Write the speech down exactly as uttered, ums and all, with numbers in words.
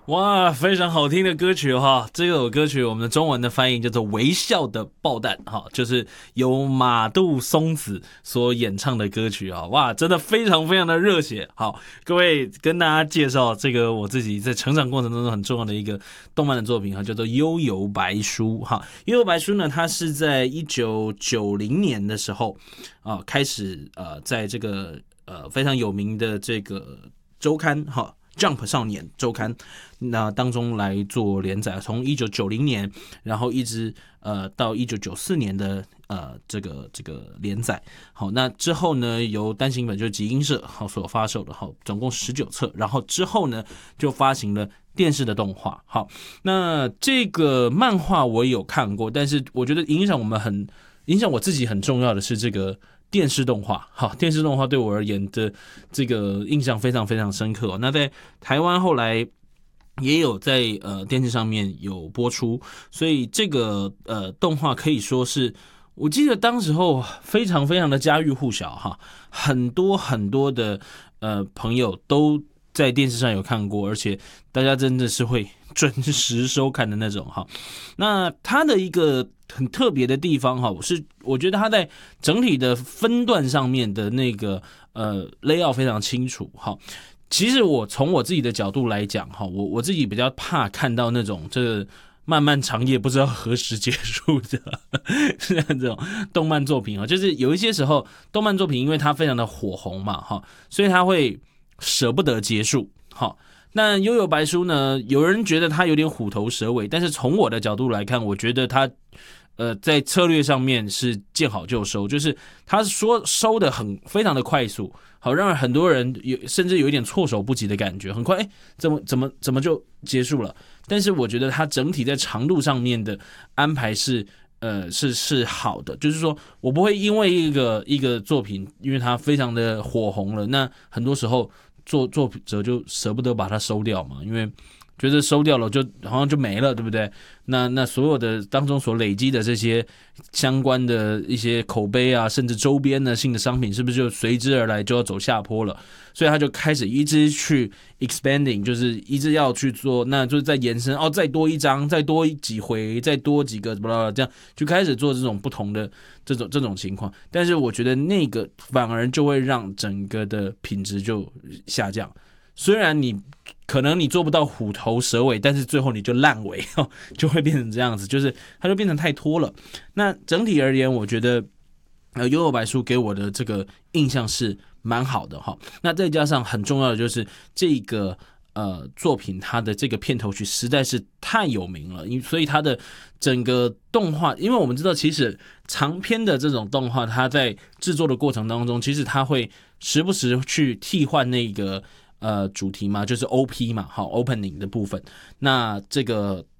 哇，非常好听的歌曲哈！这首歌曲我们的中文的翻译叫做《微笑的爆弹》哈，就是由马杜松子所演唱的歌曲啊！哇，真的非常非常的热血。好，各位跟大家介绍这个我自己在成长过程中很重要的一个动漫的作品哈，叫做《幽游白书》哈。《幽游白书》呢，它是在一九九零年的时候啊开始呃，在这个呃非常有名的这个周刊哈。Jump 少年周刊那当中来做连载，从一九九零年，然后一直呃到一九九四年的呃这个这个连载。好，那之后呢，由单行本就是集英社好所发售的，好，总共十九册，然后之后呢就发行了电视的动画。好，那这个漫画我有看过，但是我觉得影响我们很影响我自己很重要的是这个。电视动画，好，电视动画对我而言的这个印象非常非常深刻哦。那在台湾后来也有在呃电视上面有播出，所以这个呃动画可以说是，我记得当时候非常非常的家喻户晓哈，很多很多的呃朋友都在电视上有看过，而且大家真的是会准时收看的那种哈。那它的一个很特别的地方哈，我是我觉得它在整体的分段上面的那个呃 layout 非常清楚哈。其实我从我自己的角度来讲哈，我我自己比较怕看到那种这个漫漫长夜不知道何时结束的这种动漫作品啊，就是有一些时候动漫作品因为它非常的火红嘛哈，所以它会舍不得结束哈。那幽游白书呢？有人觉得它有点虎头蛇尾，但是从我的角度来看，我觉得它，呃，在策略上面是见好就收，就是它说收的很非常的快速，好让很多人有甚至有一点措手不及的感觉，很快，哎，怎么怎么怎么就结束了？但是我觉得它整体在长度上面的安排是。呃，是是好的，就是说我不会因为一个一个作品，因为它非常的火红了，那很多时候作作者就舍不得把它收掉嘛，因为觉得收掉了就好像就没了，对不对？那那所有的当中所累积的这些相关的一些口碑啊，甚至周边的性的商品，是不是就随之而来就要走下坡了？所以他就开始一直去 expanding， 就是一直要去做，那就是在延伸哦，再多一张，再多几回，再多几个，这样就开始做这种不同的这种这种情况。但是我觉得那个反而就会让整个的品质就下降。虽然你可能你做不到虎头蛇尾，但是最后你就烂尾，就会变成这样子，就是它就变成太拖了。那整体而言，我觉得呃幽游白书给我的这个印象是蛮好的哈。那再加上很重要的就是这个呃作品，它的这个片头曲实在是太有名了，所以它的整个动画，因为我们知道其实长篇的这种动画，它在制作的过程当中，其实它会时不时去替换那个。呃，主题嘛，就是 O P 嘛，好 ，opening 的部分。那这个